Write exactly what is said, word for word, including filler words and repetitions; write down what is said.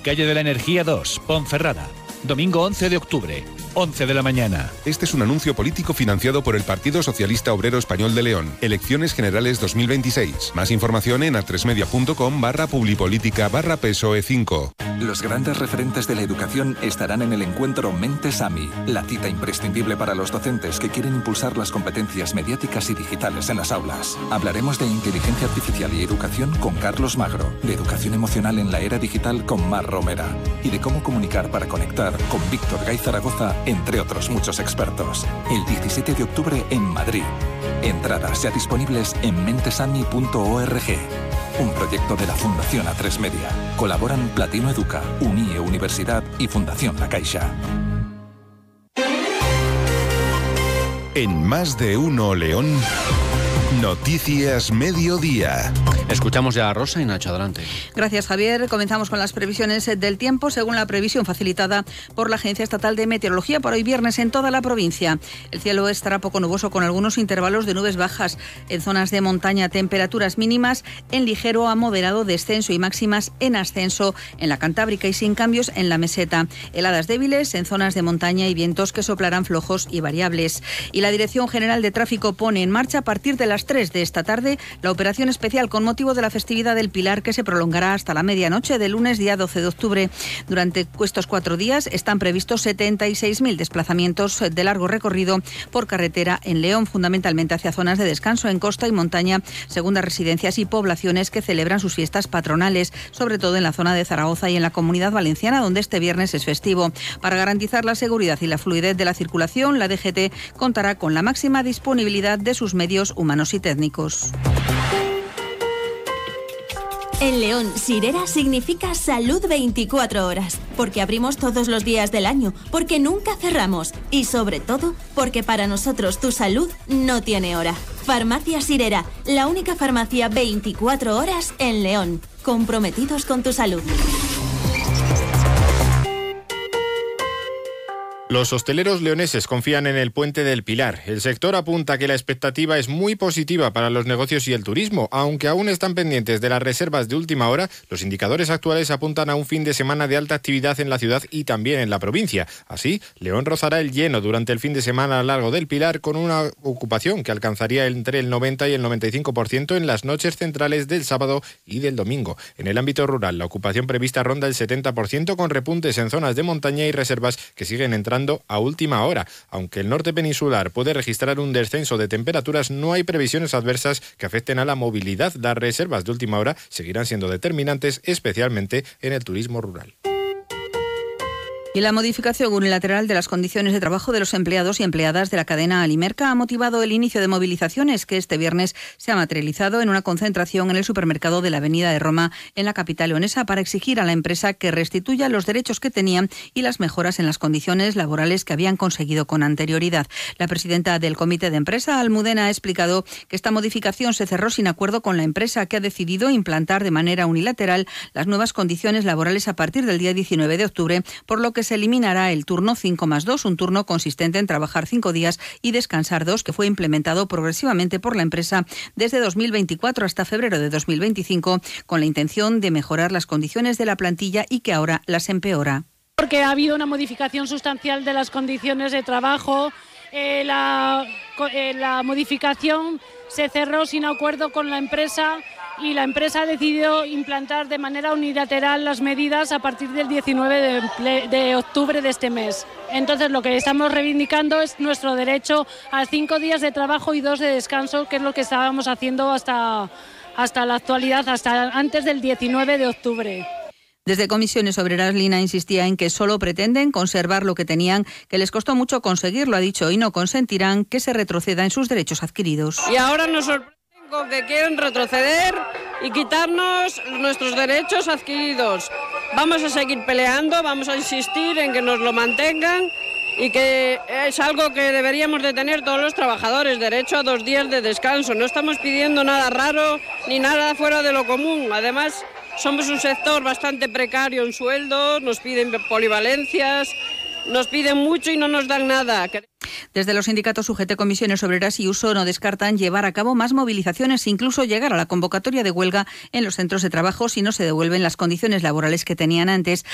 calle de la Energía dos, Ponferrada. Domingo once de octubre, once de la mañana. Este es un anuncio político financiado por el Partido Socialista Obrero Español de León. Elecciones Generales dos mil veintiséis. Más información en atresmedia.com barra publipolítica barra PSOE cinco. Los grandes referentes de la educación estarán en el encuentro Mentes A M I, la cita imprescindible para los docentes que quieren impulsar las competencias mediáticas y digitales en las aulas. Hablaremos de inteligencia artificial y educación con Carlos Magro, de educación emocional en la era digital con Mar Romera y de cómo comunicar para conectar con Víctor Gay Zaragoza, entre otros muchos expertos. El diecisiete de octubre en Madrid. Entradas ya disponibles en mentesami punto org. Un proyecto de la Fundación A tres Media. Colaboran Platino Educa, Unie Universidad y Fundación La Caixa. En Más de Uno León, Noticias Mediodía. Escuchamos ya a Rosa y Nacho, adelante. Gracias, Javier. Comenzamos con las previsiones del tiempo, según la previsión facilitada por la Agencia Estatal de Meteorología para hoy viernes en toda la provincia. El cielo estará poco nuboso con algunos intervalos de nubes bajas. En zonas de montaña, temperaturas mínimas en ligero a moderado descenso y máximas en ascenso en la Cantábrica y sin cambios en la meseta. Heladas débiles en zonas de montaña y vientos que soplarán flojos y variables. Y la Dirección General de Tráfico pone en marcha a partir de las tres de esta tarde la operación especial con motivo de la festividad del Pilar, que se prolongará hasta la medianoche del lunes día doce de octubre. Durante estos cuatro días están previstos setenta y seis mil desplazamientos de largo recorrido por carretera en León, fundamentalmente hacia zonas de descanso en costa y montaña, segundas residencias y poblaciones que celebran sus fiestas patronales, sobre todo en la zona de Zaragoza y en la Comunidad Valenciana, donde este viernes es festivo. Para garantizar la seguridad y la fluidez de la circulación, la D G T contará con la máxima disponibilidad de sus medios humanos y técnicos. En León, Sirera significa salud veinticuatro horas, porque abrimos todos los días del año, porque nunca cerramos y sobre todo porque para nosotros tu salud no tiene hora. Farmacia Sirera, la única farmacia veinticuatro horas en León, comprometidos con tu salud. Los hosteleros leoneses confían en el Puente del Pilar. El sector apunta que la expectativa es muy positiva para los negocios y el turismo. Aunque aún están pendientes de las reservas de última hora, los indicadores actuales apuntan a un fin de semana de alta actividad en la ciudad y también en la provincia. Así, León rozará el lleno durante el fin de semana largo del Pilar con una ocupación que alcanzaría entre el noventa y el noventa y cinco por ciento en las noches centrales del sábado y del domingo. En el ámbito rural, la ocupación prevista ronda el setenta por ciento con repuntes en zonas de montaña y reservas que siguen entrando a última hora. Aunque el norte peninsular puede registrar un descenso de temperaturas, no hay previsiones adversas que afecten a la movilidad. Las reservas de última hora seguirán siendo determinantes, especialmente en el turismo rural. Y la modificación unilateral de las condiciones de trabajo de los empleados y empleadas de la cadena Alimerca ha motivado el inicio de movilizaciones que este viernes se ha materializado en una concentración en el supermercado de la Avenida de Roma en la capital leonesa para exigir a la empresa que restituya los derechos que tenían y las mejoras en las condiciones laborales que habían conseguido con anterioridad. La presidenta del Comité de Empresa, Almudena, ha explicado que esta modificación se cerró sin acuerdo con la empresa, que ha decidido implantar de manera unilateral las nuevas condiciones laborales a partir del día diecinueve de octubre, por lo que se eliminará el turno cinco más dos, un turno consistente en trabajar cinco días y descansar dos, que fue implementado progresivamente por la empresa desde dos mil veinticuatro hasta febrero de dos mil veinticinco, con la intención de mejorar las condiciones de la plantilla y que ahora las empeora. Porque ha habido una modificación sustancial de las condiciones de trabajo. Eh, la, eh, la modificación se cerró sin acuerdo con la empresa y la empresa ha decidido implantar de manera unilateral las medidas a partir del diecinueve de octubre de este mes. Entonces, lo que estamos reivindicando es nuestro derecho a cinco días de trabajo y dos de descanso, que es lo que estábamos haciendo hasta, hasta la actualidad, hasta antes del diecinueve de octubre. Desde Comisiones Obreras, Lina insistía en que solo pretenden conservar lo que tenían, que les costó mucho conseguirlo, ha dicho, y no consentirán que se retroceda en sus derechos adquiridos. Y ahora nos sorprenden con que quieren retroceder y quitarnos nuestros derechos adquiridos. Vamos a seguir peleando, vamos a insistir en que nos lo mantengan y que es algo que deberíamos de tener todos los trabajadores, derecho a dos días de descanso. No estamos pidiendo nada raro ni nada fuera de lo común. Además, somos un sector bastante precario en sueldos, nos piden polivalencias, nos piden mucho y no nos dan nada. Desde los sindicatos U G T, Comisiones Obreras y Uso no descartan llevar a cabo más movilizaciones, incluso llegar a la convocatoria de huelga en los centros de trabajo si no se devuelven las condiciones laborales que tenían antes.